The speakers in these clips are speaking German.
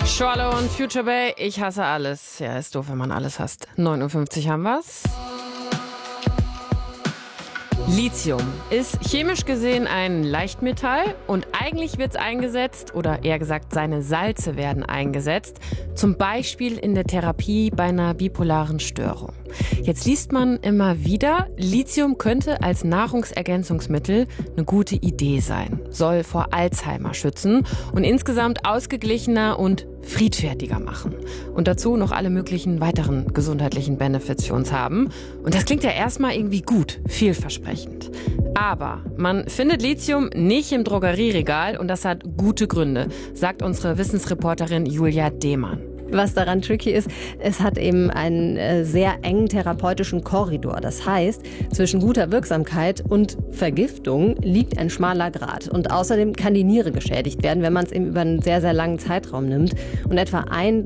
Schwallow und Future Bay, ich hasse alles. Ja, ist doof, wenn man alles hasst. 9:50 Uhr haben wir's. Lithium ist chemisch gesehen ein Leichtmetall und eigentlich wird es eingesetzt, oder eher gesagt, seine Salze werden eingesetzt, zum Beispiel in der Therapie bei einer bipolaren Störung. Jetzt liest man immer wieder, Lithium könnte als Nahrungsergänzungsmittel eine gute Idee sein, soll vor Alzheimer schützen und insgesamt ausgeglichener und friedfertiger machen. Und dazu noch alle möglichen weiteren gesundheitlichen Benefits für uns haben. Und das klingt ja erstmal irgendwie gut, vielversprechend. Aber man findet Lithium nicht im Drogerieregal und das hat gute Gründe, sagt unsere Wissensreporterin Julia Demann. Was daran tricky ist, es hat eben einen sehr engen therapeutischen Korridor. Das heißt, zwischen guter Wirksamkeit und Vergiftung liegt ein schmaler Grat. Und außerdem kann die Niere geschädigt werden, wenn man es eben über einen sehr, sehr langen Zeitraum nimmt. Und etwa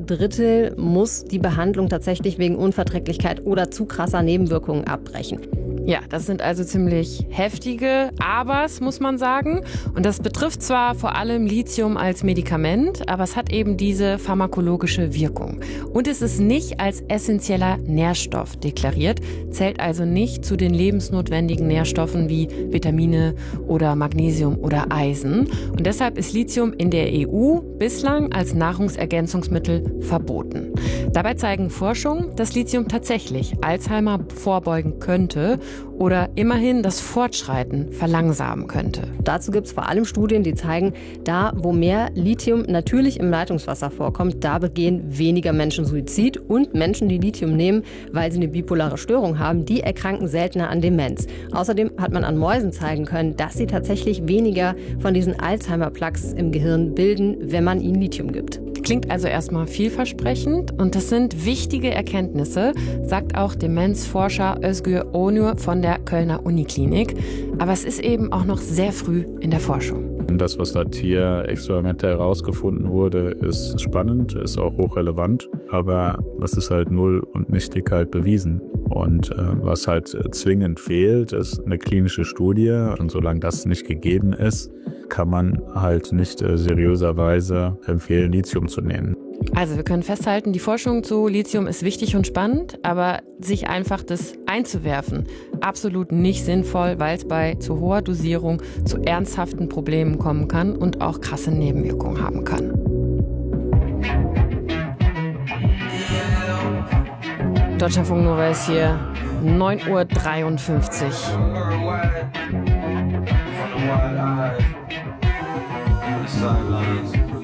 1/3 muss die Behandlung tatsächlich wegen Unverträglichkeit oder zu krasser Nebenwirkungen abbrechen. Ja, das sind also ziemlich heftige Abers, muss man sagen. Und das betrifft zwar vor allem Lithium als Medikament, aber es hat eben diese pharmakologische Wirkung. Und es ist nicht als essentieller Nährstoff deklariert, zählt also nicht zu den lebensnotwendigen Nährstoffen wie Vitamine oder Magnesium oder Eisen. Und deshalb ist Lithium in der EU bislang als Nahrungsergänzungsmittel verboten. Dabei zeigen Forschungen, dass Lithium tatsächlich Alzheimer vorbeugen könnte oder immerhin das Fortschreiten verlangsamen könnte. Dazu gibt es vor allem Studien, die zeigen, da wo mehr Lithium natürlich im Leitungswasser vorkommt, da begehen weniger Menschen Suizid und Menschen, die Lithium nehmen, weil sie eine bipolare Störung haben, die erkranken seltener an Demenz. Außerdem hat man an Mäusen zeigen können, dass sie tatsächlich weniger von diesen Alzheimer-Plaques im Gehirn bilden, wenn man ihnen Lithium gibt. Klingt also erstmal vielversprechend und das sind wichtige Erkenntnisse, sagt auch Demenzforscher Özgür Onur von der Kölner Uniklinik. Aber es ist eben auch noch sehr früh in der Forschung. Das, was da experimentell herausgefunden wurde, ist spannend, ist auch hochrelevant, aber das ist halt null und nichtig halt bewiesen. Und was halt zwingend fehlt, ist eine klinische Studie. Und solange das nicht gegeben ist, kann man halt nicht seriöserweise empfehlen, Lithium zu nehmen. Also wir können festhalten, die Forschung zu Lithium ist wichtig und spannend, aber sich einfach das einzuwerfen, absolut nicht sinnvoll, weil es bei zu hoher Dosierung zu ernsthaften Problemen kommen kann und auch krasse Nebenwirkungen haben kann. Deutschlandfunk Nova ist hier, 9:53 Uhr.